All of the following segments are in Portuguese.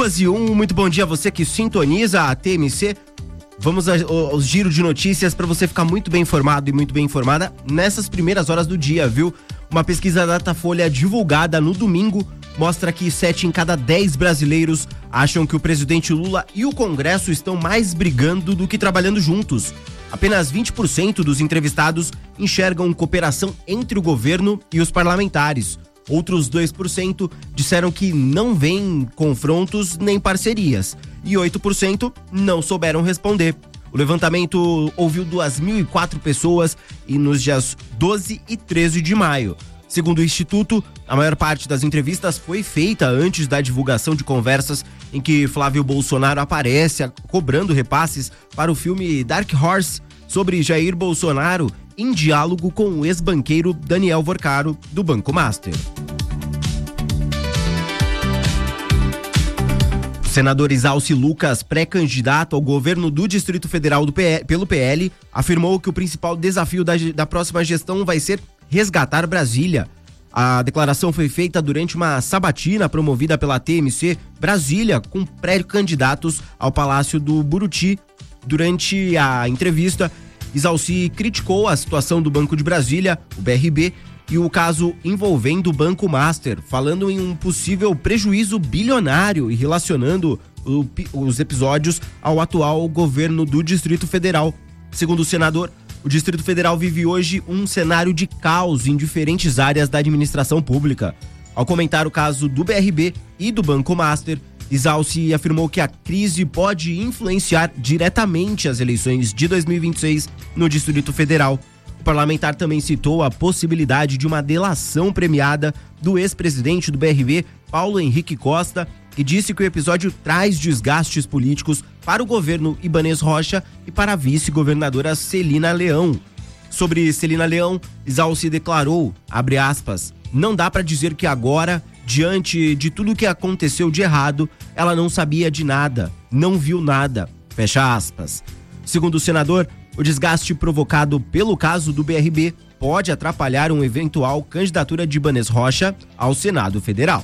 2:01, muito bom dia a você que sintoniza a TMC. Vamos aos giros de notícias para você ficar muito bem informado e muito bem informada nessas primeiras horas do dia, viu? Uma pesquisa da Datafolha divulgada no domingo mostra que 7 em cada 10 brasileiros acham que o presidente Lula e o Congresso estão mais brigando do que trabalhando juntos. Apenas 20% dos entrevistados enxergam cooperação entre o governo e os parlamentares. Outros 2% disseram que não veem confrontos nem parcerias. E 8% não souberam responder. O levantamento ouviu 2.004 pessoas e nos dias 12 e 13 de maio. Segundo o Instituto, a maior parte das entrevistas foi feita antes da divulgação de conversas em que Flávio Bolsonaro aparece cobrando repasses para o filme Dark Horse sobre Jair Bolsonaro em diálogo com o ex-banqueiro Daniel Vorcaro, do Banco Master. O senador Isalci Lucas, pré-candidato ao governo do Distrito Federal pelo PL, afirmou que o principal desafio da próxima gestão vai ser resgatar Brasília. A declaração foi feita durante uma sabatina promovida pela TMC Brasília com pré-candidatos ao Palácio do Buriti. Durante a entrevista, Isalci criticou a situação do Banco de Brasília, o BRB, e o caso envolvendo o Banco Master, falando em um possível prejuízo bilionário e relacionando os episódios ao atual governo do Distrito Federal. Segundo o senador, o Distrito Federal vive hoje um cenário de caos em diferentes áreas da administração pública. Ao comentar o caso do BRB e do Banco Master, Isalci afirmou que a crise pode influenciar diretamente as eleições de 2026 no Distrito Federal. O parlamentar também citou a possibilidade de uma delação premiada do ex-presidente do BRB, Paulo Henrique Costa, que disse que o episódio traz desgastes políticos para o governo Ibanez Rocha e para a vice-governadora Celina Leão. Sobre Celina Leão, Isalci declarou, abre aspas, não dá para dizer que agora, diante de tudo o que aconteceu de errado, ela não sabia de nada, não viu nada, fecha aspas. Segundo o senador, o desgaste provocado pelo caso do BRB pode atrapalhar uma eventual candidatura de Ibanez Rocha ao Senado Federal.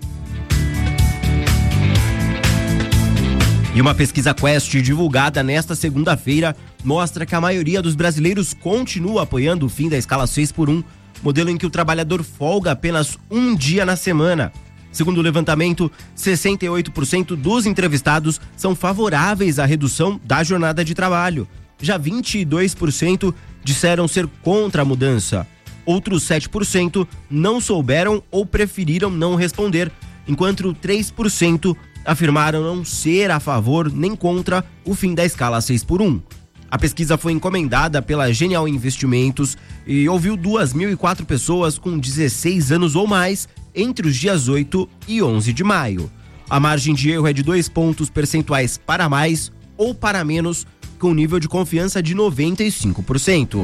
E uma pesquisa Quest divulgada nesta segunda-feira mostra que a maioria dos brasileiros continua apoiando o fim da escala 6x1, modelo em que o trabalhador folga apenas um dia na semana. Segundo o levantamento, 68% dos entrevistados são favoráveis à redução da jornada de trabalho. Já 22% disseram ser contra a mudança. Outros 7% não souberam ou preferiram não responder, enquanto 3% afirmaram não ser a favor nem contra o fim da escala 6x1. A pesquisa foi encomendada pela Genial Investimentos e ouviu 2.004 pessoas com 16 anos ou mais entre os dias 8 e 11 de maio. A margem de erro é de 2 pontos percentuais para mais ou para menos, com nível de confiança de 95%.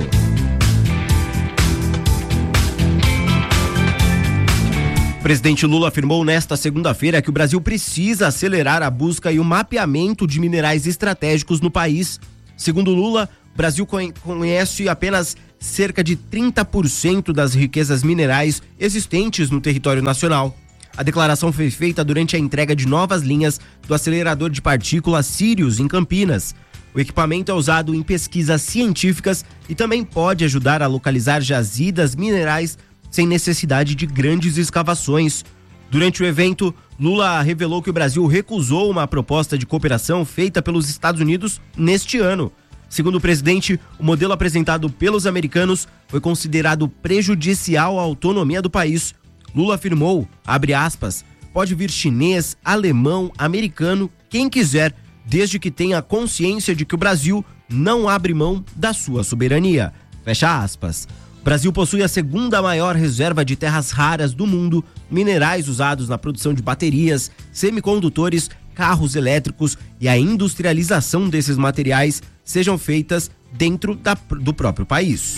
O presidente Lula afirmou nesta segunda-feira que o Brasil precisa acelerar a busca e o mapeamento de minerais estratégicos no país. Segundo Lula, o Brasil conhece apenas cerca de 30% das riquezas minerais existentes no território nacional. A declaração foi feita durante a entrega de novas linhas do acelerador de partículas Sirius, em Campinas. O equipamento é usado em pesquisas científicas e também pode ajudar a localizar jazidas minerais sem necessidade de grandes escavações. Durante o evento, Lula revelou que o Brasil recusou uma proposta de cooperação feita pelos Estados Unidos neste ano. Segundo o presidente, o modelo apresentado pelos americanos foi considerado prejudicial à autonomia do país. Lula afirmou, abre aspas, pode vir chinês, alemão, americano, quem quiser, desde que tenha consciência de que o Brasil não abre mão da sua soberania. Fecha aspas. O Brasil possui a segunda maior reserva de terras raras do mundo, minerais usados na produção de baterias, semicondutores, carros elétricos e a industrialização desses materiais sejam feitas dentro do próprio país.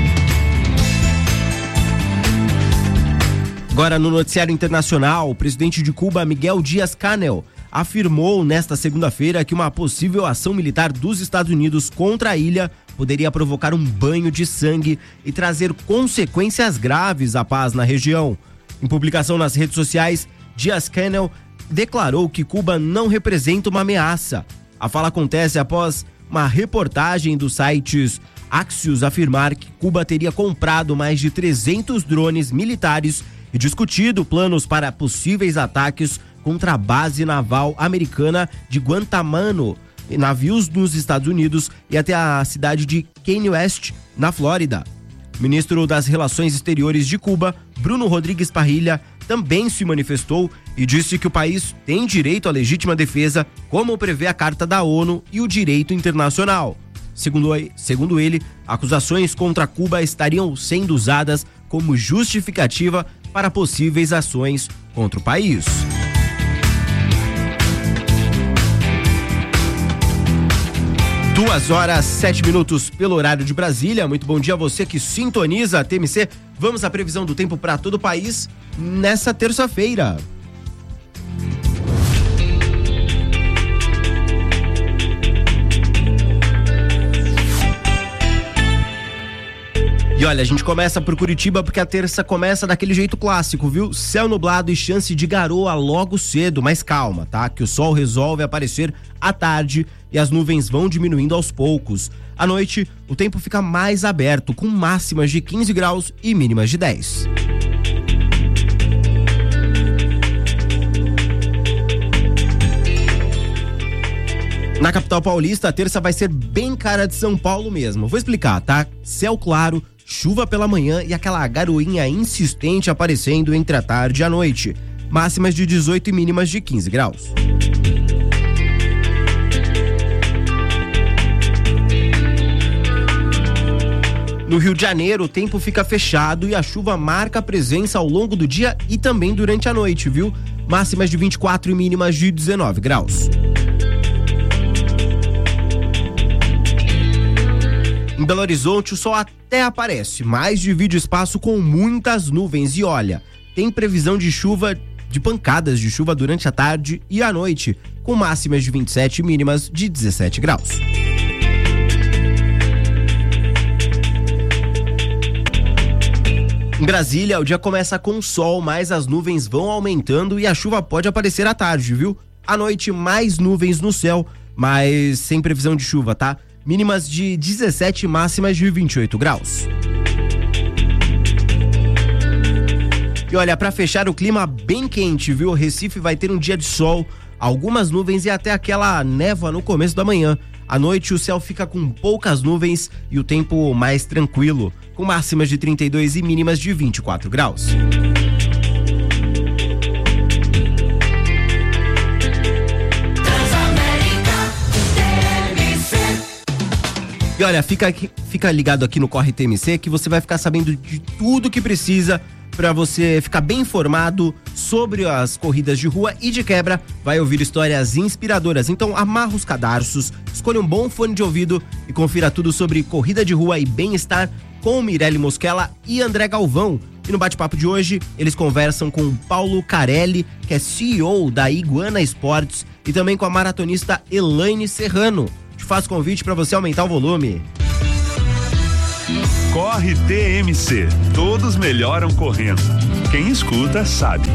Agora, no noticiário internacional, o presidente de Cuba, Miguel Díaz-Canel, afirmou nesta segunda-feira que uma possível ação militar dos Estados Unidos contra a ilha poderia provocar um banho de sangue e trazer consequências graves à paz na região. Em publicação nas redes sociais, Díaz-Canel declarou que Cuba não representa uma ameaça. A fala acontece após uma reportagem dos sites Axios afirmar que Cuba teria comprado mais de 300 drones militares e discutido planos para possíveis ataques contra a base naval americana de Guantánamo, navios dos Estados Unidos e até a cidade de Key West, na Flórida. O ministro das Relações Exteriores de Cuba, Bruno Rodrigues Parrilla, também se manifestou e disse que o país tem direito à legítima defesa, como prevê a Carta da ONU e o direito internacional. Segundo ele, acusações contra Cuba estariam sendo usadas como justificativa para possíveis ações contra o país. Duas horas, 7 minutos pelo horário de Brasília. Muito bom dia a você que sintoniza a TMC. Vamos à previsão do tempo para todo o país nessa terça-feira. E olha, a gente começa por Curitiba porque a terça começa daquele jeito clássico, viu? Céu nublado e chance de garoa logo cedo, mas calma, tá? Que o sol resolve aparecer à tarde e as nuvens vão diminuindo aos poucos. À noite, o tempo fica mais aberto, com máximas de 15 graus e mínimas de 10. Na capital paulista, a terça vai ser bem cara de São Paulo mesmo. Vou explicar, tá? Céu claro, chuva pela manhã e aquela garoinha insistente aparecendo entre a tarde e a noite. Máximas de 18 e mínimas de 15 graus. No Rio de Janeiro, o tempo fica fechado e a chuva marca presença ao longo do dia e também durante a noite, viu? Máximas de 24 e mínimas de 19 graus. Em Belo Horizonte, o sol até aparece, mas divide espaço com muitas nuvens. E olha, tem previsão de chuva, de pancadas de chuva durante a tarde e a noite, com máximas de 27 e mínimas de 17 graus. Em Brasília, o dia começa com sol, mas as nuvens vão aumentando e a chuva pode aparecer à tarde, viu? À noite, mais nuvens no céu, mas sem previsão de chuva, tá? Mínimas de 17 e máximas de 28 graus. E olha, para fechar o clima bem quente, viu? O Recife vai ter um dia de sol, algumas nuvens e até aquela névoa no começo da manhã. À noite o céu fica com poucas nuvens e o tempo mais tranquilo, com máximas de 32 e mínimas de 24 graus. E olha, fica ligado aqui no Corre TMC que você vai ficar sabendo de tudo que precisa para você ficar bem informado sobre as corridas de rua e de quebra. Vai ouvir histórias inspiradoras. Então amarra os cadarços, escolha um bom fone de ouvido e confira tudo sobre corrida de rua e bem-estar com Mirelle Mosquela e André Galvão. E no bate-papo de hoje, eles conversam com o Paulo Carelli, que é CEO da Iguana Esportes, e também com a maratonista Elaine Serrano. Te faço convite para você aumentar o volume. Corre TMC, todos melhoram correndo. Quem escuta sabe.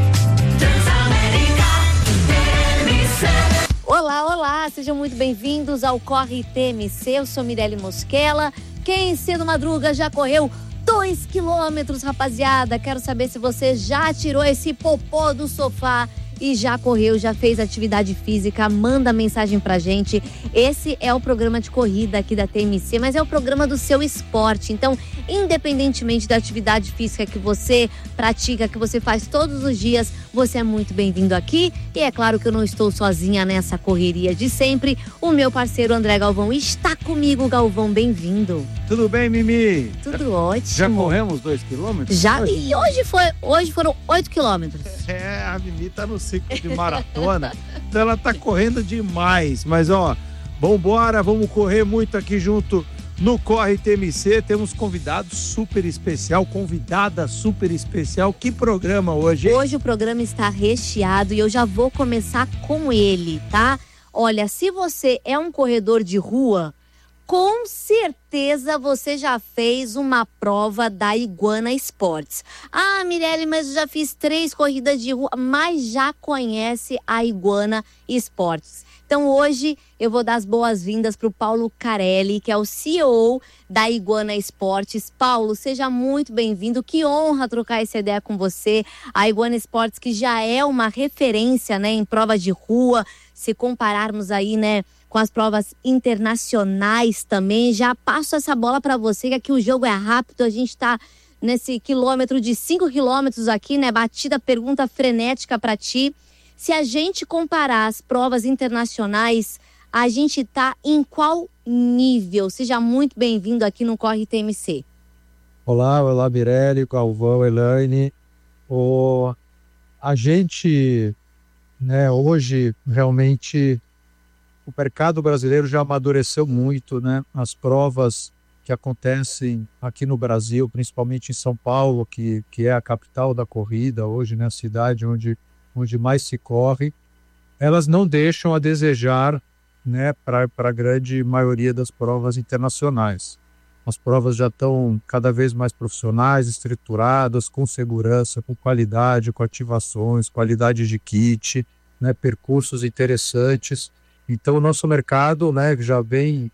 Olá, sejam muito bem-vindos ao Corre TMC. Eu sou Mirelle Mosquela. Quem cedo madruga já correu 2 quilômetros, rapaziada? Quero saber se você já tirou esse popô do sofá e já correu, já fez atividade física. Manda mensagem pra gente. Esse é o programa de corrida aqui da TMC, mas é o programa do seu esporte. Então, independentemente da atividade física que você pratica, que você faz todos os dias, você é muito bem-vindo aqui. E é claro que eu não estou sozinha nessa correria de sempre. O meu parceiro André Galvão está comigo. Galvão, bem-vindo. Tudo bem, Mimi? Tudo ótimo. Já corremos 2 quilômetros? Já, e hoje foram 8 quilômetros. A Mimi tá no ciclo de maratona, então ela tá correndo demais. Mas ó, vambora, vamos correr muito aqui junto no Corre TMC. Temos convidado super especial, convidada super especial. Que programa hoje, hein? Hoje o programa está recheado e eu já vou começar com ele, tá? Olha, se você é um corredor de rua, Com certeza você já fez uma prova da Iguana Esportes. Ah, Mirelle, mas eu já fiz 3 corridas de rua, mas já conhece a Iguana Esportes. Então hoje eu vou dar as boas-vindas para o Paulo Carelli, que é o CEO da Iguana Esportes. Paulo, seja muito bem-vindo, que honra trocar essa ideia com você. A Iguana Esportes, que já é uma referência, né, em provas de rua, se compararmos aí, né, com as provas internacionais também. Já passo essa bola para você, que aqui o jogo é rápido, a gente está nesse quilômetro de 5 quilômetros aqui, né, batida, pergunta frenética para ti. Se a gente comparar as provas internacionais, a gente está em qual nível? Seja muito bem-vindo aqui no Corre TMC. Olá, Mirelle, Galvão, Elaine. A gente, né, hoje, realmente, o mercado brasileiro já amadureceu muito, né? As provas que acontecem aqui no Brasil, principalmente em São Paulo, que é a capital da corrida hoje, né? A cidade onde mais se corre, elas não deixam a desejar, né, para a grande maioria das provas internacionais. As provas já estão cada vez mais profissionais, estruturadas, com segurança, com qualidade, com ativações, qualidade de kit, né, percursos interessantes. Então o nosso mercado, né, já vem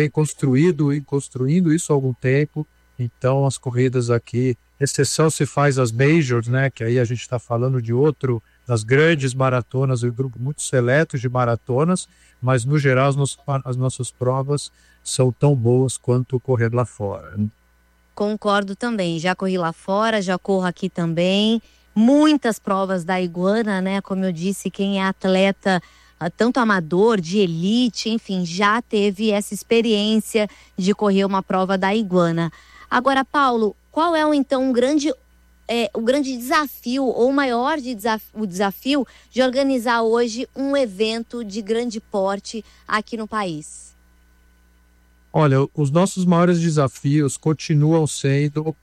construindo isso há algum tempo. Então as corridas aqui, exceção se faz as majors, né, que aí a gente está falando de das grandes maratonas, um grupo muito seleto de maratonas, mas no geral as nossas provas são tão boas quanto correr lá fora. Concordo também, já corri lá fora, já corro aqui também. Muitas provas da Iguana, né? Como eu disse, quem é atleta, tanto amador, de elite, enfim, já teve essa experiência de correr uma prova da Iguana. Agora, Paulo, qual é então o grande desafio, ou o maior desafio de organizar hoje um evento de grande porte aqui no país? Olha, os nossos maiores desafios continuam sendo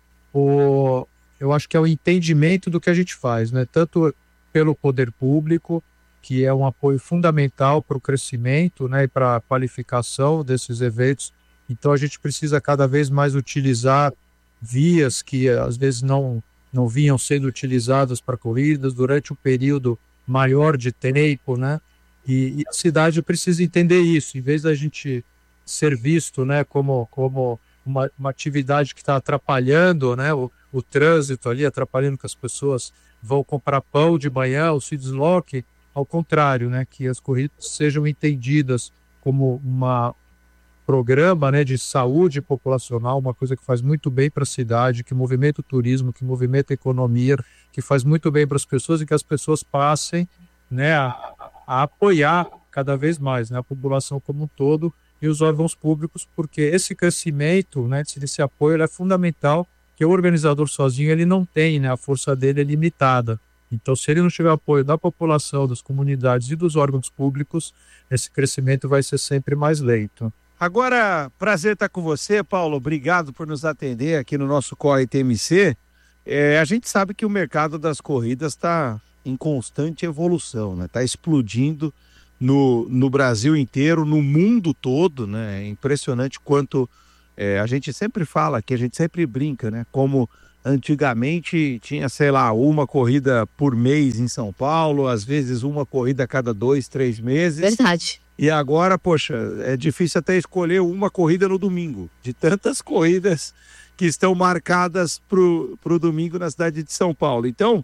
eu acho que é o entendimento do que a gente faz, né? Tanto pelo poder público, que é um apoio fundamental para o crescimento, né, e para a qualificação desses eventos. Então a gente precisa cada vez mais utilizar vias que às vezes não vinham sendo utilizadas para corridas durante um período maior de tempo, né? E a cidade precisa entender isso, em vez da gente ser visto, né, como uma atividade que está atrapalhando, né, o trânsito ali, atrapalhando que as pessoas vão comprar pão de manhã ou se desloquem, ao contrário, né, que as corridas sejam entendidas como programa, né, de saúde populacional, uma coisa que faz muito bem para a cidade, que movimenta o turismo, que movimenta a economia, que faz muito bem para as pessoas e que as pessoas passem, né, a apoiar cada vez mais, né, a população como um todo e os órgãos públicos, porque esse crescimento, né, esse apoio ele é fundamental, que o organizador sozinho ele não tem, né, a força dele é limitada. Então, se ele não tiver apoio da população, das comunidades e dos órgãos públicos, esse crescimento vai ser sempre mais lento. Agora, prazer estar com você, Paulo. Obrigado por nos atender aqui no nosso Corre TMC. A gente sabe que o mercado das corridas está em constante evolução, né? Está explodindo no Brasil inteiro, no mundo todo, né? É impressionante quanto a gente sempre fala, que a gente sempre brinca, né? Como antigamente tinha, sei lá, uma corrida por mês em São Paulo, às vezes uma corrida a cada 2, 3 meses. Verdade. E agora, poxa, é difícil até escolher uma corrida no domingo, de tantas corridas que estão marcadas pro domingo na cidade de São Paulo. Então,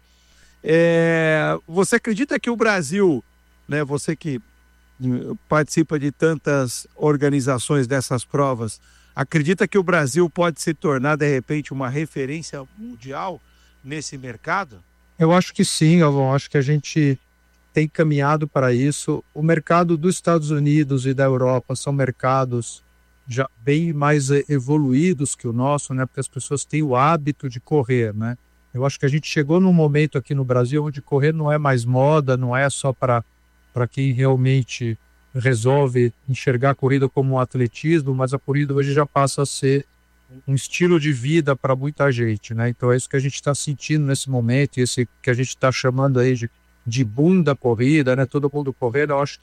você acredita que o Brasil, né, você que participa de tantas organizações dessas provas, acredita que o Brasil pode se tornar, de repente, uma referência mundial nesse mercado? Eu acho que sim, eu acho que a gente tem caminhado para isso. O mercado dos Estados Unidos e da Europa são mercados já bem mais evoluídos que o nosso, né? Porque as pessoas têm o hábito de correr, né? Eu acho que a gente chegou num momento aqui no Brasil onde correr não é mais moda, não é só para quem realmente resolve enxergar a corrida como um atletismo, mas a corrida hoje já passa a ser um estilo de vida para muita gente, né? Então é isso que a gente está sentindo nesse momento, esse que a gente está chamando aí de boom da corrida, né? Todo mundo correndo. Eu acho que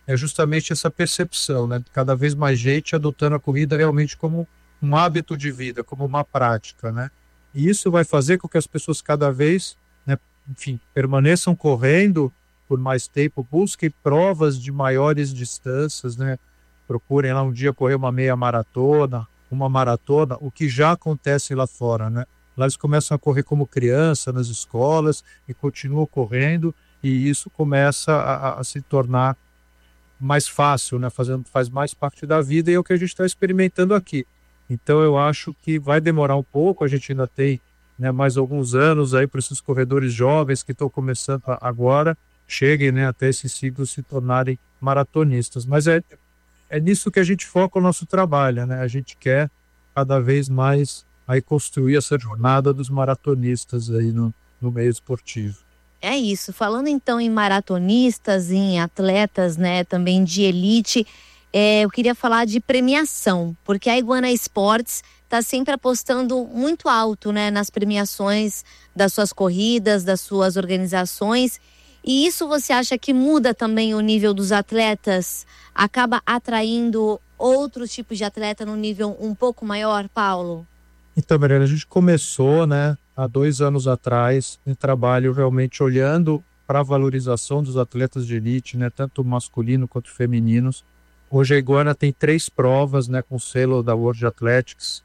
é justamente essa percepção, né? Cada vez mais gente adotando a corrida realmente como um hábito de vida, como uma prática, né? E isso vai fazer com que as pessoas cada vez, né, enfim, permaneçam correndo por mais tempo, busquem provas de maiores distâncias, né? Procurem lá um dia correr uma meia maratona, uma maratona, o que já acontece lá fora, né? Lá eles começam a correr como criança nas escolas e continuam correndo, e isso começa a se tornar mais fácil, né? Faz mais parte da vida, e é o que a gente está experimentando aqui. Então eu acho que vai demorar um pouco, a gente ainda tem, né, mais alguns anos aí para esses corredores jovens que estão começando agora, cheguem, né, até esses ciclos se tornarem maratonistas. Mas é nisso que a gente foca o nosso trabalho, né? A gente quer cada vez mais aí construir essa jornada dos maratonistas aí no meio esportivo. É isso. Falando então em maratonistas, em atletas, né, também de elite, eu queria falar de premiação, porque a Iguana Esportes está sempre apostando muito alto, né, nas premiações das suas corridas, das suas organizações. E isso você acha que muda também o nível dos atletas? Acaba atraindo outros tipos de atleta no nível um pouco maior, Paulo? Então, Mariana, a gente começou, né, há 2 anos atrás, um trabalho realmente olhando para a valorização dos atletas de elite, né, tanto masculino quanto femininos. Hoje a Iguana tem 3 provas, né, com selo da World Athletics,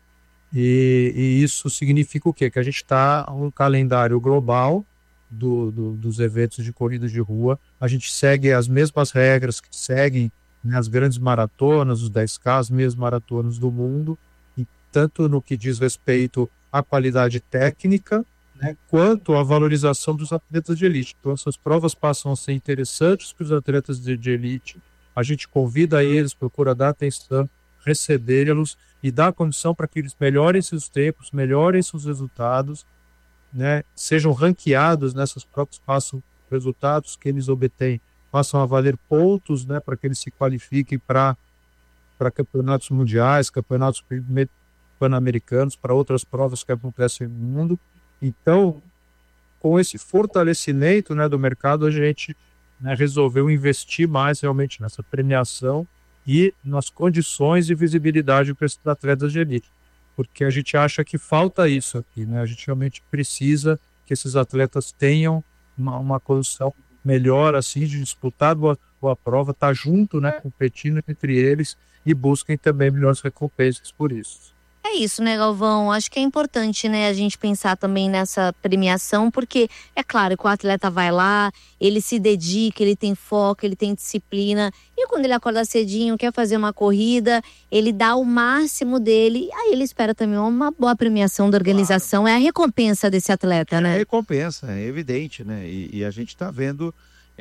e isso significa o quê? Que a gente está um calendário global dos eventos de corrida de rua. A gente segue as mesmas regras que seguem, né, as grandes maratonas, os 10K, as mesmas maratonas do mundo, e tanto no que diz respeito à qualidade técnica, né, quanto à valorização dos atletas de elite. Então essas provas passam a ser interessantes para os atletas de elite. A gente convida eles, procura dar atenção, recebê-los e dar condição para que eles melhorem seus tempos, melhorem seus resultados, né, sejam ranqueados nessas provas, façam resultados que eles obtêm, façam a valer pontos, né, para que eles se qualifiquem para campeonatos mundiais, campeonatos pan-americanos, para outras provas que acontecem no mundo. Então, com esse fortalecimento, né, do mercado, a gente, né, resolveu investir mais realmente nessa premiação e nas condições de visibilidade para esses atletas de elite, porque a gente acha que falta isso aqui, né? A gente realmente precisa que esses atletas tenham uma condição melhor, assim, de disputar boa prova, estar junto, né, competindo entre eles, e busquem também melhores recompensas por isso. É isso, né, Galvão? Acho que é importante, né, a gente pensar também nessa premiação, porque é claro que o atleta vai lá, ele se dedica, ele tem foco, ele tem disciplina, e quando ele acorda cedinho, quer fazer uma corrida, ele dá o máximo dele, e aí ele espera também uma boa premiação da organização. Claro. É a recompensa desse atleta, né? É a recompensa, é evidente, né? E a gente está vendo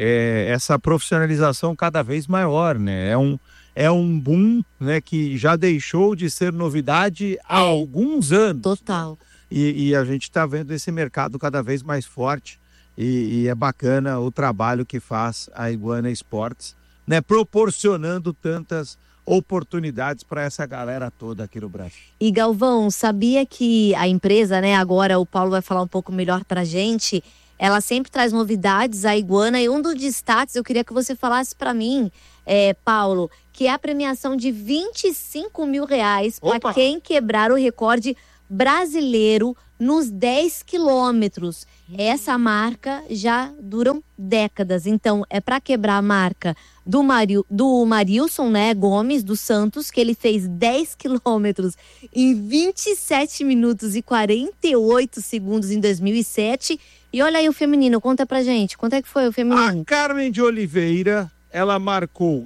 essa profissionalização cada vez maior, né? É um boom, né, que já deixou de ser novidade há alguns anos. Total. E a gente está vendo esse mercado cada vez mais forte, e é bacana o trabalho que faz a Iguana Esportes, né, proporcionando tantas oportunidades para essa galera toda aqui no Brasil. E Galvão, sabia que a empresa, né, agora o Paulo vai falar um pouco melhor pra gente, ela sempre traz novidades, a Iguana, e um dos destaques, eu queria que você falasse para mim, Paulo, que é a premiação de R$25 mil para quem quebrar o recorde brasileiro nos 10 quilômetros. Essa marca já duram décadas, então é para quebrar a marca do Marilson, né, Gomes, do Santos, que ele fez 10 quilômetros em 27 minutos e 48 segundos em 2007. E olha aí o feminino, conta pra gente, quanto é que foi o feminino? A Carmen de Oliveira, ela marcou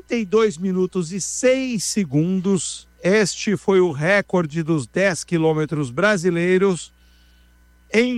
32 minutos e 6 segundos. Este foi o recorde dos 10 quilômetros brasileiros em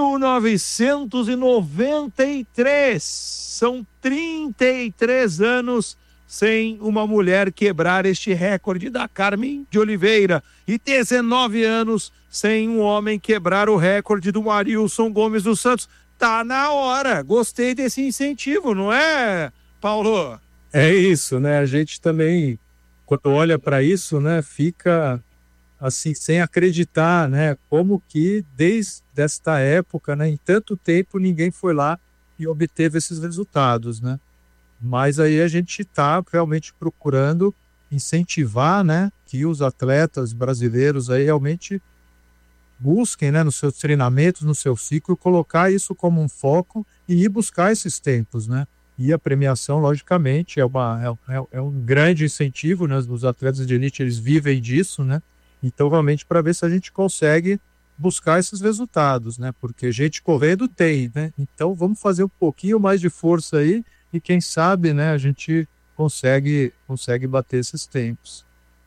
1993. São 33 anos sem uma mulher quebrar este recorde da Carmen de Oliveira, e 19 anos sem um homem quebrar o recorde do Marilson Gomes dos Santos. Tá na hora, gostei desse incentivo, não é, Paulo? É isso, né? A gente também, quando olha para isso, né, fica assim, sem acreditar, né? Como que desde esta época, né, em tanto tempo, ninguém foi lá e obteve esses resultados, né? Mas aí a gente está realmente procurando incentivar, né, que os atletas brasileiros aí realmente busquem, né, nos seus treinamentos, no seu ciclo, colocar isso como um foco e ir buscar esses tempos, né? E a premiação, logicamente, é um grande incentivo, né? Os atletas de elite, eles vivem disso, né? Então, realmente, para ver se a gente consegue buscar esses resultados, né? Porque gente correndo tem, né? Então, vamos fazer um pouquinho mais de força aí e quem sabe, né, a gente consegue bater esses tempos.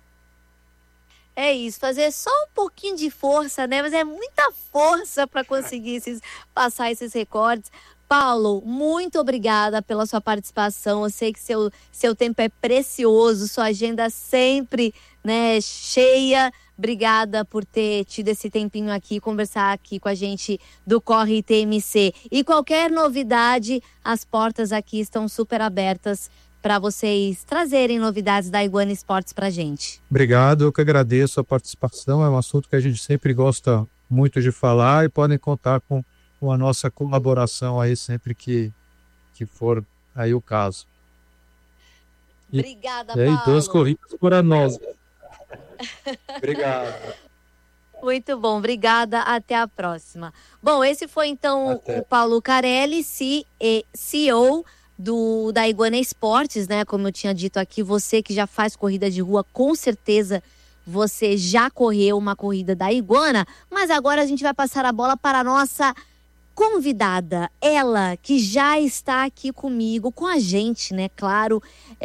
É isso, fazer só um pouquinho de força, né? Mas é muita força para conseguir passar esses recordes. Paulo, muito obrigada pela sua participação. Eu sei que seu tempo é precioso, sua agenda sempre, né, cheia. Obrigada por ter tido esse tempinho aqui, conversar aqui com a gente do Corre TMC. E qualquer novidade, as portas aqui estão super abertas para vocês trazerem novidades da Iguana Esportes para a gente. Obrigado, eu que agradeço a participação. É um assunto que a gente sempre gosta muito de falar e podem contar com a nossa colaboração aí sempre que for aí o caso. Obrigada, Paulo. E aí, 2 corridas para nós. Obrigado. Muito bom, obrigada, até a próxima. Bom, esse foi então o Paulo Carelli, CEO da Iguana Esportes, né? Como eu tinha dito aqui, você que já faz corrida de rua, com certeza você já correu uma corrida da Iguana, mas agora a gente vai passar a bola para a nossa convidada, ela que já está aqui comigo, com a gente, né? Claro,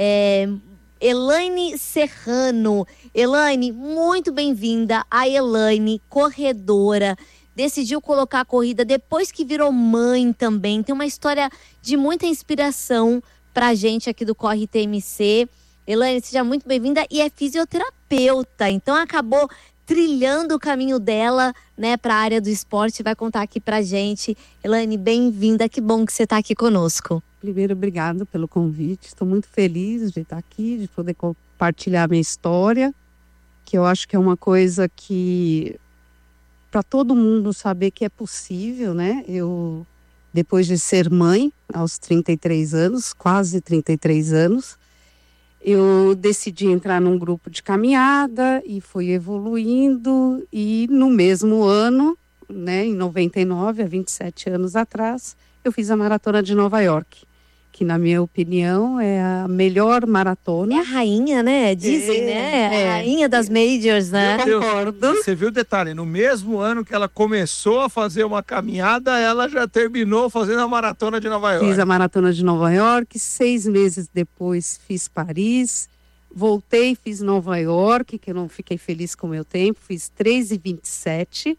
Elaine Serrano. Elaine, muito bem-vinda. A Elaine, corredora, decidiu colocar a corrida depois que virou mãe também. Tem uma história de muita inspiração pra gente aqui do Corre TMC. Elaine, seja muito bem-vinda e é fisioterapeuta, então acabou trilhando o caminho dela, né, para a área do esporte, vai contar aqui pra gente. Elaine, bem-vinda, que bom que você está aqui conosco. Primeiro, obrigada pelo convite, estou muito feliz de estar aqui, de poder compartilhar a minha história, que eu acho que é uma coisa que para todo mundo saber que é possível, né? Eu, depois de ser mãe, aos 33 anos, quase 33 anos, eu decidi entrar num grupo de caminhada e fui evoluindo e no mesmo ano, né, em 99, há 27 anos atrás, eu fiz a Maratona de Nova York, que na minha opinião é a melhor maratona. É a rainha, né? Dizem, né? A rainha das majors, né? Eu concordo. Você viu o detalhe, no mesmo ano que ela começou a fazer uma caminhada, ela já terminou fazendo a Maratona de Nova York. Fiz a Maratona de Nova York, 6 meses depois fiz Paris, voltei, fiz Nova York, que eu não fiquei feliz com o meu tempo, fiz 3:27.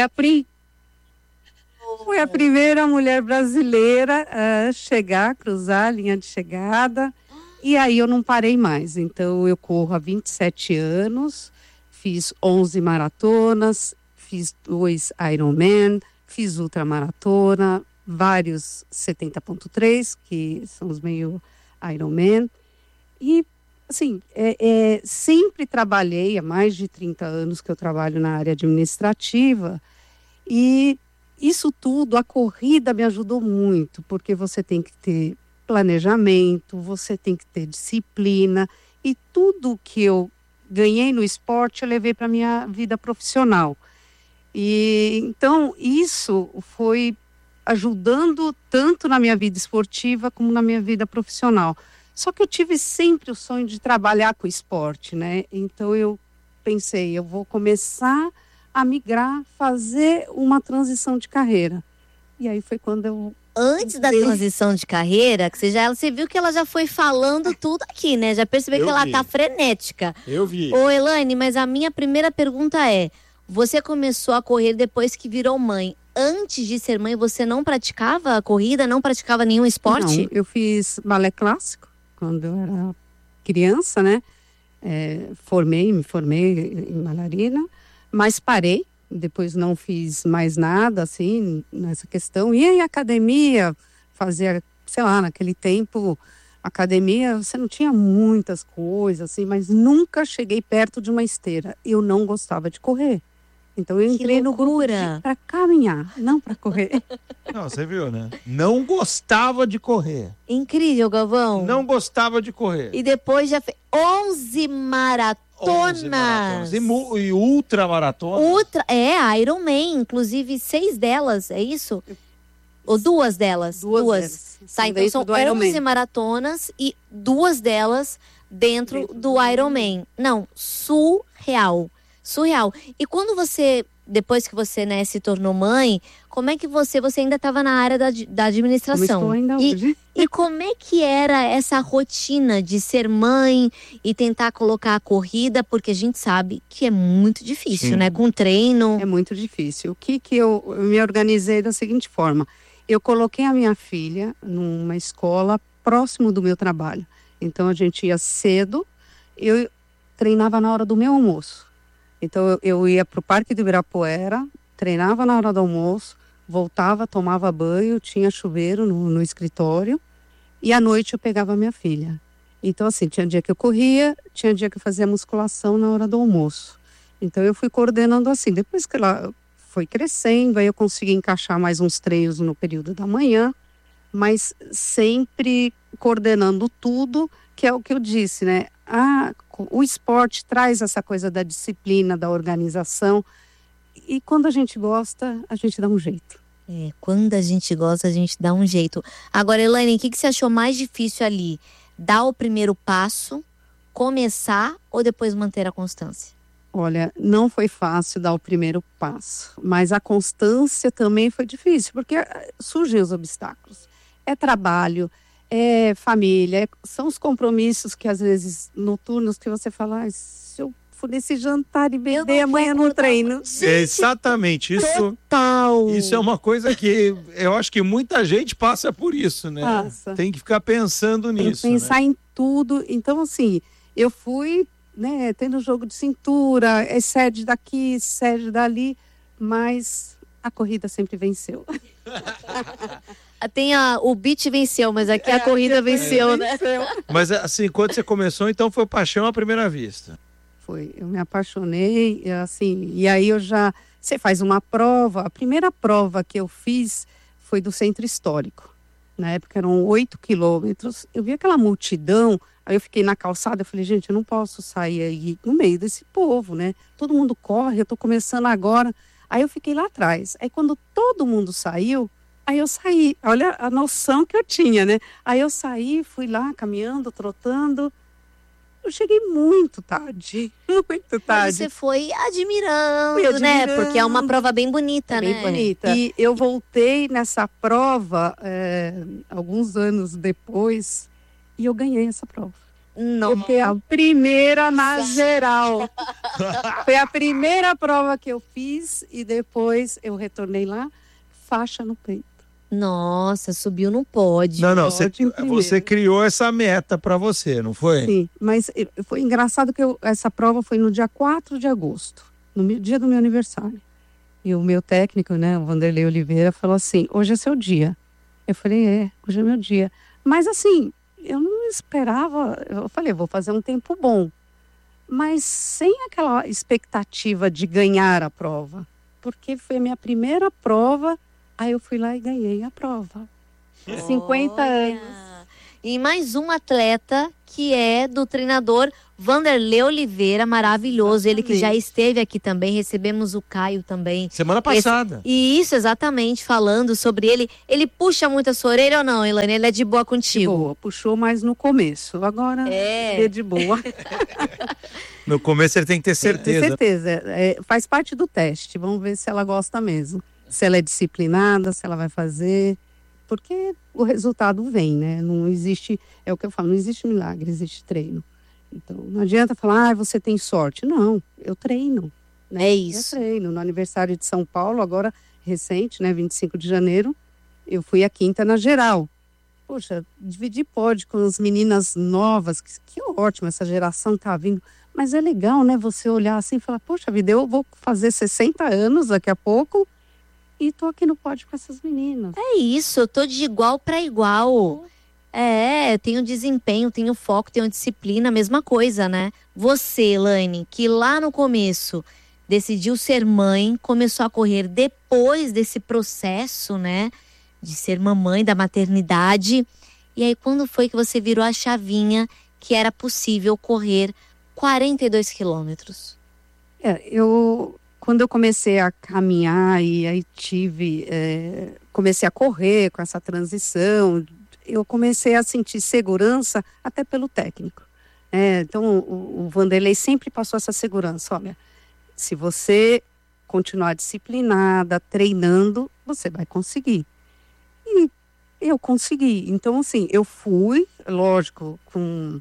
Foi a primeira mulher brasileira a chegar, cruzar a linha de chegada, e aí eu não parei mais. Então eu corro há 27 anos, fiz 11 maratonas, fiz 2 Ironman, fiz ultramaratona, vários 70.3, que são os meio Ironman, e assim, sempre trabalhei, há mais de 30 anos que eu trabalho na área administrativa, e isso tudo, a corrida me ajudou muito, porque você tem que ter planejamento, você tem que ter disciplina, e tudo que eu ganhei no esporte eu levei para a minha vida profissional. E então isso foi ajudando tanto na minha vida esportiva como na minha vida profissional. Só que eu tive sempre o sonho de trabalhar com esporte, né? Então eu pensei, eu vou começar a migrar, fazer uma transição de carreira. E aí foi quando eu... Antes da transição de carreira, que você viu que ela já foi falando tudo aqui, né? Já percebeu que ela tá frenética. Eu vi. Ô, Elaine, mas a minha primeira pergunta é, você começou a correr depois que virou mãe. Antes de ser mãe, você não praticava a corrida, não praticava nenhum esporte? Não, eu fiz balé clássico quando eu era criança, né? Me formei em bailarina, mas parei, depois não fiz mais nada, assim, nessa questão. Ia em academia, fazia, sei lá, naquele tempo, academia, você não tinha muitas coisas, assim, mas nunca cheguei perto de uma esteira. Eu não gostava de correr. Então eu entrei no grupo para caminhar, não para correr. Não, você viu, né? Não gostava de correr. Incrível, Galvão. Não gostava de correr. E depois já fez 11 maratonas. 11 maratonas. E ultramaratona. Ironman, inclusive 6 delas, é isso? Ou 2 delas? Duas. Tá, então são 11 maratonas e 2 delas dentro do Ironman. Não, surreal. E quando você, depois que você, né, se tornou mãe, como é que você ainda estava na área da administração? Como estou ainda hoje. E como é que era essa rotina de ser mãe e tentar colocar a corrida? Porque a gente sabe que é muito difícil, né? Com treino. É muito difícil. O que eu me organizei da seguinte forma. Eu coloquei a minha filha numa escola próximo do meu trabalho. Então a gente ia cedo, eu treinava na hora do meu almoço. Então eu ia para o Parque do Ibirapuera, treinava na hora do almoço, voltava, tomava banho, tinha chuveiro no escritório e à noite eu pegava a minha filha. Então assim, tinha dia que eu corria, tinha dia que eu fazia musculação na hora do almoço. Então eu fui coordenando assim. Depois que ela foi crescendo, aí eu consegui encaixar mais uns treinos no período da manhã, mas sempre coordenando tudo, que é o que eu disse, né? O esporte traz essa coisa da disciplina, da organização, e quando a gente gosta, a gente dá um jeito. Quando a gente gosta, a gente dá um jeito. Agora, Elaine, o que você achou mais difícil ali? Dar o primeiro passo, começar ou depois manter a constância? Olha, não foi fácil dar o primeiro passo, mas a constância também foi difícil, porque surgem os obstáculos. É trabalho, é família, são os compromissos que às vezes noturnos que você fala, se eu for nesse jantar e beber amanhã no treino. Exatamente, isso. Total. Isso é uma coisa que eu acho que muita gente passa por isso, né? Passa. Tem que ficar pensando nisso. Pensar em tudo. Então, assim, eu fui, né, tendo jogo de cintura, excede daqui, excede dali, mas a corrida sempre venceu. Tem o beat venceu, mas aqui a corrida venceu, né? Mas assim, quando você começou, então foi paixão à primeira vista. Foi, eu me apaixonei, assim, e aí você faz uma prova, a primeira prova que eu fiz foi do Centro Histórico. Na época eram 8 quilômetros, eu vi aquela multidão, aí eu fiquei na calçada, eu falei, gente, eu não posso sair aí no meio desse povo, né? Todo mundo corre, eu tô começando agora. Aí eu fiquei lá atrás, aí quando todo mundo saiu, aí eu saí, olha a noção que eu tinha, né? Aí eu saí, fui lá caminhando, trotando. Eu cheguei muito tarde, muito tarde. Mas você foi admirando, né? Porque é uma prova bem bonita, né? Bem bonita. E eu voltei nessa prova alguns anos depois e eu ganhei essa prova. Não. Eu fui a primeira na geral. Foi a primeira prova que eu fiz e depois eu retornei lá, faixa no peito. Nossa, subiu no pódio. Não, você criou essa meta para você, não foi? Sim, mas foi engraçado que essa prova foi no dia 4 de agosto, no dia do meu aniversário. E o meu técnico, né, o Vanderlei Oliveira, falou assim, hoje é seu dia. Eu falei, hoje é meu dia. Mas assim, eu não esperava, eu falei, vou fazer um tempo bom. Mas sem aquela expectativa de ganhar a prova. Porque foi a minha primeira prova. Aí eu fui lá e ganhei a prova. 50 anos. E mais um atleta que é do treinador Vanderlei Oliveira, maravilhoso. Exatamente. Ele que já esteve aqui também, recebemos o Caio também. Semana passada. Isso, exatamente, falando sobre ele. Ele puxa muito a sua orelha ou não, Elaine? Ele é de boa contigo? De boa, puxou mais no começo. Agora é de boa. No começo ele tem que ter certeza. Tem certeza. Faz parte do teste. Vamos ver se ela gosta mesmo. Se ela é disciplinada, se ela vai fazer, porque o resultado vem, né? Não existe, é o que eu falo, não existe milagre, existe treino. Então, não adianta falar, você tem sorte. Não, eu treino. Né? É isso. Eu treino. No aniversário de São Paulo, agora recente, né? 25 de janeiro, eu fui a quinta na geral. Poxa, dividir pódio com as meninas novas, que ótimo, essa geração tá vindo. Mas é legal, né? Você olhar assim e falar, poxa vida, eu vou fazer 60 anos daqui a pouco, e tô aqui no pódio com essas meninas. É isso, eu tô de igual para igual. Tenho desempenho, tenho foco, tenho disciplina, mesma coisa, né? Você, Elaine, que lá no começo decidiu ser mãe, começou a correr depois desse processo, né? De ser mamãe, da maternidade. E aí, quando foi que você virou a chavinha que era possível correr 42 quilômetros? Quando eu comecei a caminhar e aí comecei a correr com essa transição, eu comecei a sentir segurança até pelo técnico. Então, o Vanderlei sempre passou essa segurança. Olha, se você continuar disciplinada, treinando, você vai conseguir. E eu consegui. Então, assim, eu fui, lógico, com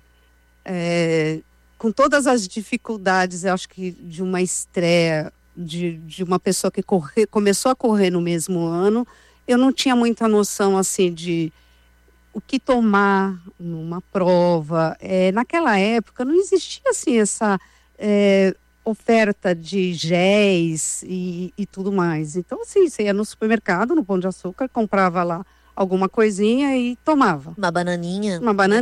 todas as dificuldades, eu acho que de uma estreia, de uma pessoa que começou a correr no mesmo ano, eu não tinha muita noção, assim, de o que tomar numa prova. Naquela época não existia, assim, essa oferta de géis e tudo mais. Então, assim, você ia no supermercado, no Pão de Açúcar, comprava lá alguma coisinha e tomava. Uma bananinha,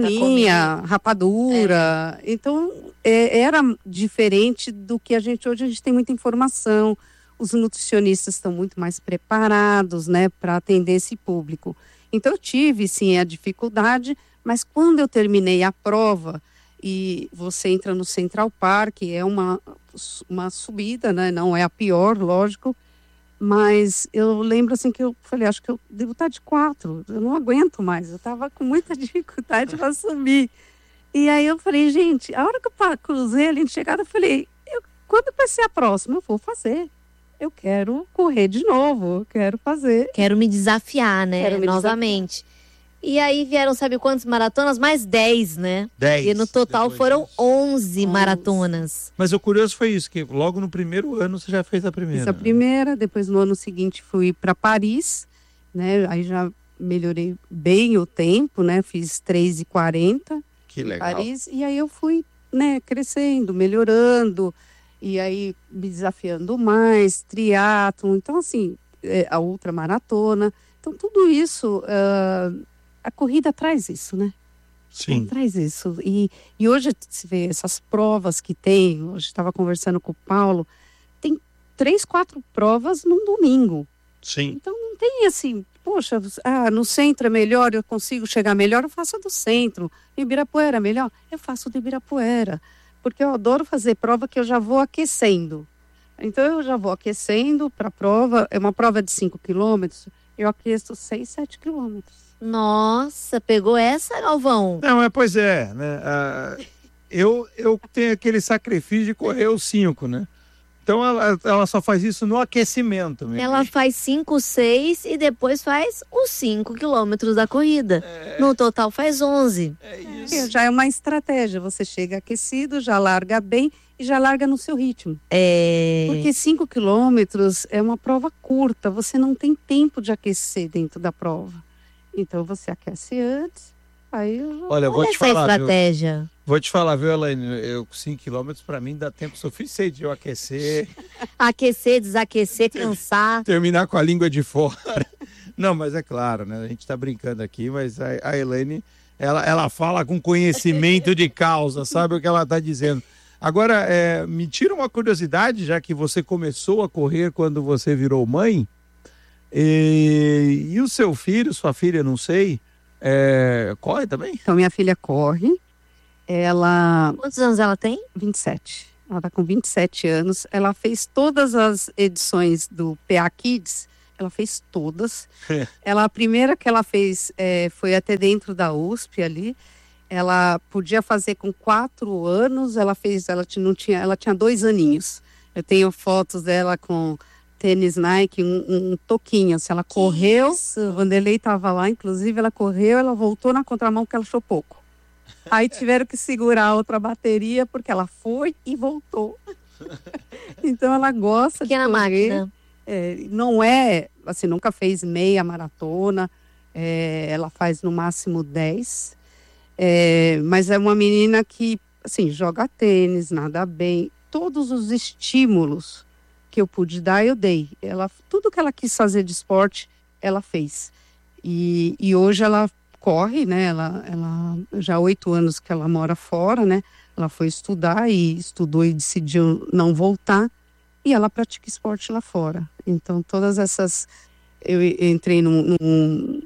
rapadura. Então, era diferente do que hoje a gente tem muita informação. Os nutricionistas estão muito mais preparados, né, para atender esse público. Então, eu tive, sim, a dificuldade, mas quando eu terminei a prova, e você entra no Central Park, é uma subida, né, não é a pior, lógico, mas eu lembro, assim, que eu falei, acho que eu devo estar de 4, eu não aguento mais, eu estava com muita dificuldade para subir. E aí eu falei, gente, a hora que eu cruzei ali de chegada, eu falei, quando vai ser a próxima? Eu vou fazer. Eu quero correr de novo, eu quero fazer. Quero me desafiar, né? Novamente. E aí vieram, sabe quantas maratonas? Mais 10, né? 10. E no total foram 11 maratonas. Mas o curioso foi isso, que logo no primeiro ano você já fez a primeira. Fiz a primeira, depois no ano seguinte fui para Paris, né? Aí já melhorei bem o tempo, né? Fiz 3:40. Que legal. Paris, e aí eu fui, né, crescendo, melhorando. E aí, me desafiando mais, triatlon, então assim, a ultramaratona. Então, tudo isso, a corrida traz isso, né? Sim. Traz isso. E hoje, se vê essas provas que tem, hoje estava conversando com o Paulo, tem 3, 4 provas num domingo. Sim. Então, não tem assim, poxa, no centro é melhor, eu consigo chegar melhor, eu faço a do centro. Ibirapuera é melhor, eu faço do Ibirapuera. Porque eu adoro fazer prova que eu já vou aquecendo. Então, eu já vou aquecendo para a prova. É uma prova de 5 quilômetros, eu aqueço 6, 7 quilômetros. Nossa, pegou essa, Galvão? Não, pois é, né? Eu tenho aquele sacrifício de correr os 5, né? Então, ela só faz isso no aquecimento mesmo. Ela faz 5, 6 e depois faz os 5 quilômetros da corrida. No total faz 11. É isso. Já é uma estratégia. Você chega aquecido, já larga bem e já larga no seu ritmo. Porque 5 quilômetros é uma prova curta. Você não tem tempo de aquecer dentro da prova. Então, você aquece antes. Aí Olha, eu vou te falar, estratégia. Viu? Vou te falar, viu, Elaine? 5 quilômetros para mim dá tempo suficiente de eu aquecer. Aquecer, desaquecer, cansar. Terminar com a língua de fora. Não, mas é claro, né? A gente tá brincando aqui, mas a Elaine, ela fala com conhecimento de causa, sabe o que ela tá dizendo. Agora, me tira uma curiosidade, já que você começou a correr quando você virou mãe, e o seu filho, sua filha, não sei, corre também? Então, minha filha corre. Quantos anos ela tem? 27. Ela está com 27 anos. Ela fez todas as edições do PA Kids. Ela fez todas. A primeira que ela fez foi até dentro da USP ali. Ela podia fazer com 4 anos. Ela tinha 2 aninhos. Eu tenho fotos dela com tênis Nike, um toquinho. Se ela correu, o Vanderlei estava lá, inclusive ela correu, ela voltou na contramão porque ela achou pouco. Aí tiveram que segurar a outra bateria porque ela foi e voltou. Então ela gosta de correr. Máquina. Não assim, nunca fez meia maratona. Ela faz no máximo 10. Mas é uma menina que, assim, joga tênis, nada bem. Todos os estímulos que eu pude dar, eu dei. Tudo que ela quis fazer de esporte, ela fez. E hoje ela corre, né? Ela já há 8 anos que ela mora fora, né? Ela foi estudar e estudou e decidiu não voltar. e ela pratica esporte lá fora. Então, todas essas... Eu entrei num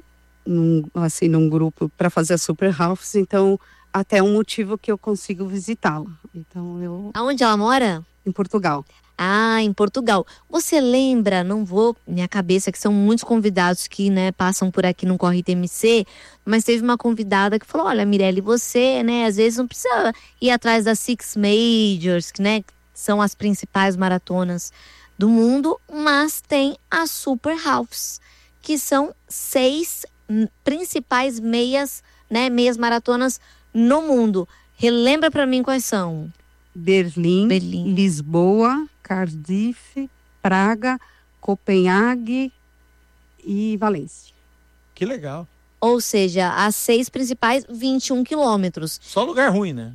grupo para fazer a Super House, então até um motivo que eu consigo visitá-la. Então, Aonde ela mora? Em Portugal. Ah, em Portugal. Você lembra, não vou, minha cabeça, que são muitos convidados que, né, passam por aqui no Corre TMC, mas teve uma convidada que falou, olha, Mirelle, você, né, às vezes não precisa ir atrás das Six Majors, que, né, são as principais maratonas do mundo, mas tem a Super Halves, que são 6 principais meias maratonas no mundo. Relembra pra mim quais são? Berlim, Lisboa, Cardiff, Praga, Copenhague e Valência. Que legal. Ou seja, as 6 principais, 21 quilômetros. Só lugar ruim, né?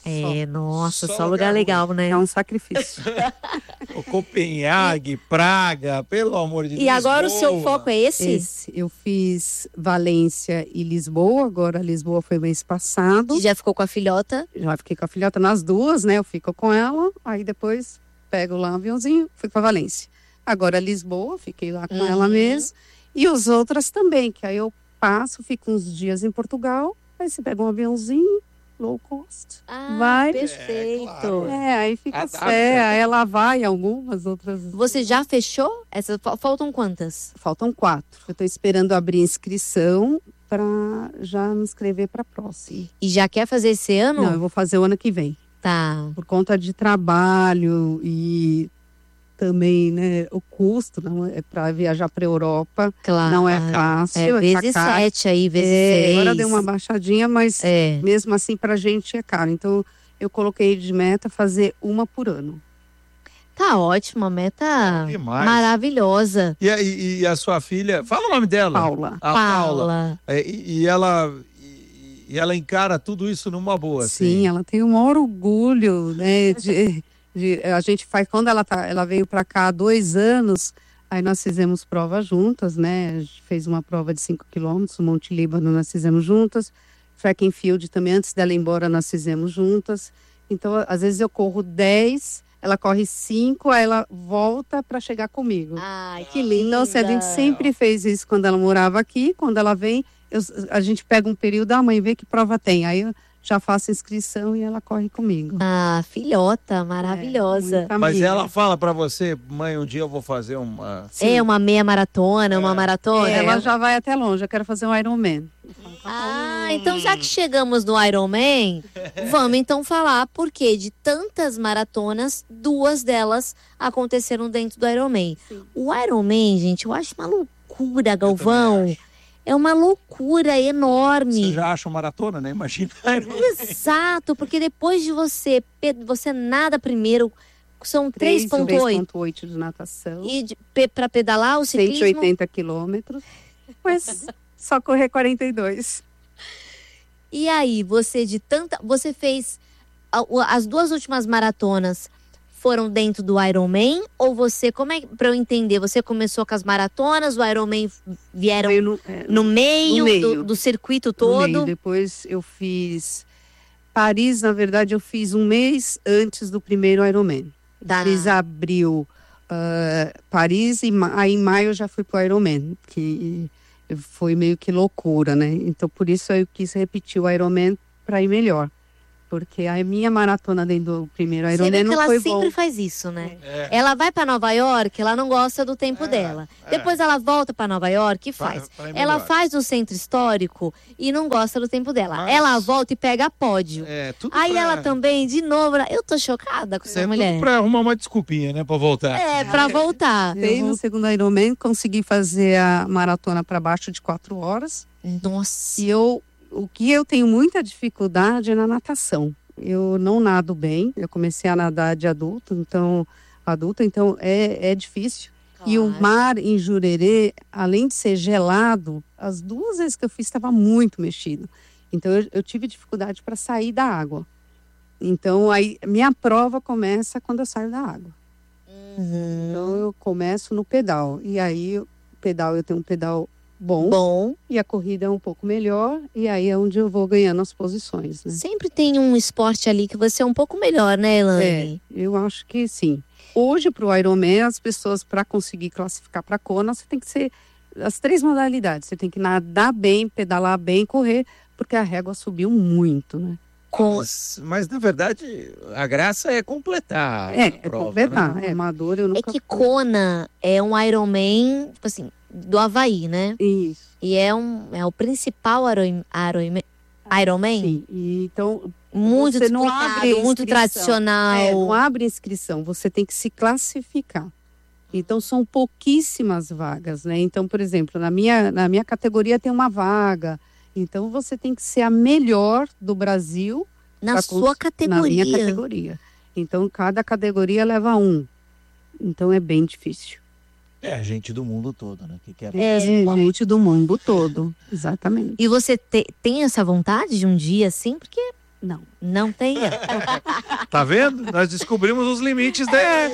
Nossa, só lugar legal, né? É um sacrifício. O Copenhague, Praga, pelo amor de Deus. E agora o seu foco é esse? Eu fiz Valência e Lisboa, agora Lisboa foi mês passado. E já ficou com a filhota? Já fiquei com a filhota nas duas, né? Eu fico com ela, aí depois pego lá um aviãozinho, fui pra Valência. Agora Lisboa, fiquei lá com ela mesmo. E os outras também, que aí eu passo, fico uns dias em Portugal, aí você pega um aviãozinho, low cost. Vai. Perfeito. Claro. Aí fica aí ela vai, algumas outras. Você já fechou? Faltam quantas? Faltam 4. Eu tô esperando abrir inscrição para já me inscrever para a próxima. E já quer fazer esse ano? Não, eu vou fazer o ano que vem. Tá. Por conta de trabalho e também, né, o custo não é para viajar para Europa, Claro. não é fácil. Vezes 7 aí, vezes 6. Agora deu uma baixadinha, mas mesmo assim pra gente é caro. Então eu coloquei de meta fazer uma por ano. Tá ótimo, a meta Demais. maravilhosa. E a sua filha, fala o nome dela. Paula. A Paula. E ela encara tudo isso numa boa. Sim, assim. ela tem um maior orgulho, né, a gente faz, quando ela veio para cá há 2 anos, aí nós fizemos prova juntas, né? A gente fez uma prova de 5 quilômetros, o Monte Líbano nós fizemos juntas, Track and Field também, antes dela ir embora, nós fizemos juntas. Então, às vezes eu corro 10, ela corre 5, aí ela volta para chegar comigo. Ai, que linda. Então, a gente sempre fez isso quando ela morava aqui, quando ela vem, a gente pega um período, mãe, vê que prova tem, aí eu já faço inscrição e ela corre comigo. Ah, filhota, maravilhosa. Mas ela fala pra você, mãe, um dia eu vou fazer uma... Sim. Uma meia maratona, uma maratona. Ela já vai até longe, eu quero fazer um Ironman. Então já que chegamos no Ironman, vamos então falar porque de tantas maratonas, 2 delas aconteceram dentro do Ironman. Sim. O Ironman, gente, eu acho uma loucura, Galvão. É uma loucura enorme. Você já acha uma maratona, né? Imagina. Exato, porque depois de você nada primeiro, são 3,8 de natação. E para pedalar o ciclismo? 180 quilômetros. Mas só correr 42. E aí, você fez as 2 últimas maratonas foram dentro do Ironman? Ou você, para eu entender, você começou com as maratonas, o Ironman vieram no meio do circuito todo? No meio. Depois eu fiz Paris, na verdade eu fiz um mês antes do primeiro Ironman. Fiz abril Paris e aí em maio eu já fui pro Ironman, que foi meio que loucura, né? Então por isso eu quis repetir o Ironman para ir melhor. Porque a minha maratona dentro do primeiro Ironman não foi bom. Ela sempre faz isso, né? Ela vai para Nova York, ela não gosta do tempo dela. Depois ela volta para Nova York e faz. Ela faz o centro histórico e não gosta do tempo dela. Ela volta e pega pódio. Aí ela também, de novo, eu tô chocada com essa mulher. Tudo pra arrumar uma desculpinha, né? Pra voltar. Pra voltar. No segundo Ironman, consegui fazer a maratona para baixo de 4 horas. Nossa. E o que eu tenho muita dificuldade é na natação. Eu não nado bem. Eu comecei a nadar de adulto, então é difícil. Claro. E o mar em Jurerê, além de ser gelado, as 2 vezes que eu fiz estava muito mexido. Então eu tive dificuldade para sair da água. Então aí minha prova começa quando eu saio da água. Então eu começo no pedal. E aí eu tenho um pedal bom e a corrida é um pouco melhor, e aí é onde eu vou ganhando as posições, né? Sempre tem um esporte ali que você é um pouco melhor, né, Elaine? Eu acho que sim. hoje para o Ironman, as pessoas, para conseguir classificar para Kona, você tem que ser as 3 modalidades. Você tem que nadar bem, pedalar bem, correr, porque a régua subiu muito, né? Mas na verdade, a graça é completar. Completar. Né? Amador, eu nunca É que Kona é um Ironman, tipo assim, do Havaí, né? Isso. E é o principal Ironman. Sim. E, então, Muito você não disputado, abre muito inscrição. tradicional. Não abre inscrição, você tem que se classificar. Então, são pouquíssimas vagas, né? Então, por exemplo, na minha categoria tem uma vaga. Então, você tem que ser a melhor do Brasil. Na sua categoria. Na minha categoria. Então, cada categoria leva 1. Então, é bem difícil. É gente do mundo todo, né? Que quer... gente do mundo todo, exatamente. E você tem essa vontade de um dia assim? Porque não tem. Tá vendo? Nós descobrimos os limites dela.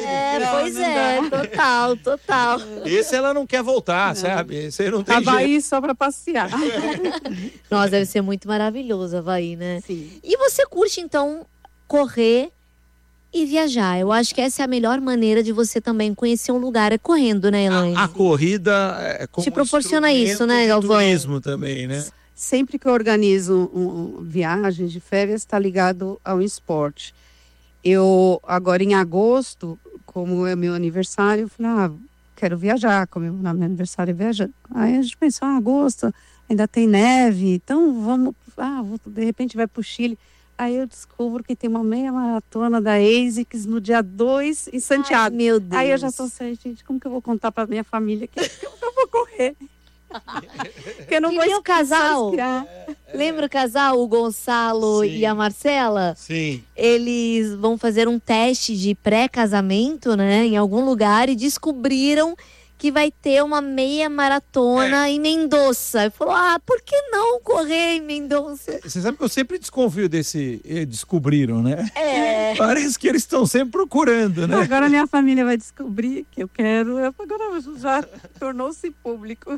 Total. Esse ela não quer voltar, sabe? Esse aí não tem Havaí jeito. só para passear. Nossa, deve ser muito maravilhoso Havaí, né? Sim. E você curte, então, correr e viajar? Eu acho que essa é a melhor maneira de você também conhecer um lugar, é correndo, né, Elaine? A corrida é como te proporciona isso, né, Galvão? Turismo também, né? Sempre que eu organizo viagens de férias, está ligado ao esporte. Eu, agora em agosto, como é meu aniversário, eu falei, quero viajar, como meu aniversário é viajando. Aí a gente pensou, agosto, ainda tem neve, então vamos, de repente vai para o Chile. Aí eu descubro que tem uma meia maratona da ASICS no dia 2 em Santiago. Ai, meu Deus. Aí eu já tô assim, gente, como que eu vou contar para minha família que eu vou correr? Porque eu não vou o casal. inspirar. Lembra o casal, o Gonçalo Sim. e a Marcela? Sim. Eles vão fazer um teste de pré-casamento, né, em algum lugar e descobriram que vai ter uma meia maratona em Mendoza. E falou, por que não correr em Mendoza? Você sabe que eu sempre desconfio desse descobriram, né? Parece que eles estão sempre procurando, né? Agora minha família vai descobrir que eu quero. Agora já tornou-se público.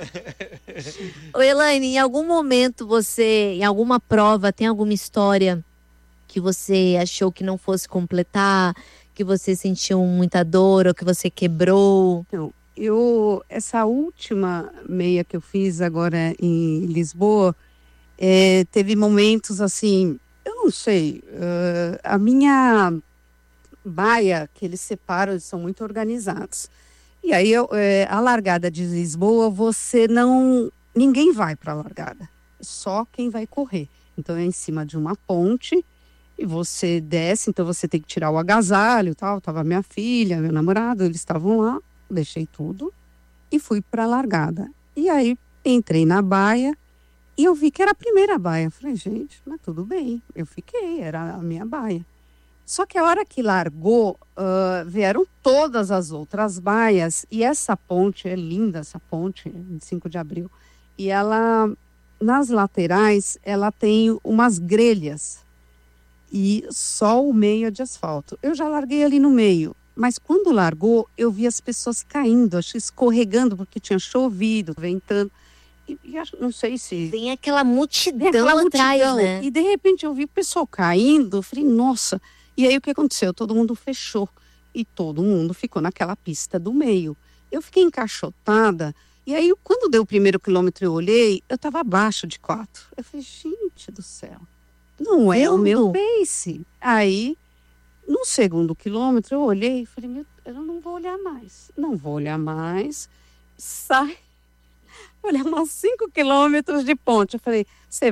Ô, Elaine, em algum momento você, em alguma prova, tem alguma história que você achou que não fosse completar, que você sentiu muita dor ou que você quebrou? Então, essa última meia que eu fiz agora em Lisboa, teve momentos assim, eu não sei, a minha baia, que eles separam, eles são muito organizados. E aí, a largada de Lisboa, ninguém vai para a largada, só quem vai correr. Então, é em cima de uma ponte, e você desce, então você tem que tirar o agasalho, tal. Tava minha filha, meu namorado, eles estavam lá, deixei tudo e fui para a largada. E aí, entrei na baia e eu vi que era a primeira baia. Falei, gente, mas tudo bem, eu fiquei, era a minha baia. Só que a hora que largou, vieram todas as outras baias, e essa ponte, é linda essa ponte, 25 de abril, e ela, nas laterais, ela tem umas grelhas, e só o meio é de asfalto. Eu já larguei ali no meio, mas quando largou, eu vi as pessoas caindo, acho, escorregando, porque tinha chovido, ventando, e não sei se... Tem aquela multidão atrás, né? E de repente eu vi o pessoal caindo, eu falei, nossa... E aí o que aconteceu? Todo mundo fechou e todo mundo ficou naquela pista do meio. Eu fiquei encaixotada e aí quando deu o primeiro quilômetro eu olhei, eu estava abaixo de 4. Eu falei, gente do céu, não é o meu pace. Aí, no segundo quilômetro eu olhei e falei, eu não vou olhar mais. Não vou olhar mais. Sai. Olha, uns 5 quilômetros de ponte. Eu falei, você